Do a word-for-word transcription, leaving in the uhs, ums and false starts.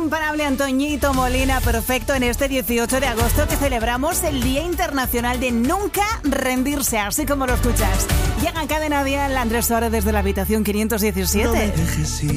imparable Antoñito Molina, perfecto en este dieciocho de agosto que celebramos el Día Internacional de Nunca Rendirse, así como lo escuchas. Llega a Cadena Dial Andrés Suárez desde la habitación quinientos diecisiete. No me dejes ir.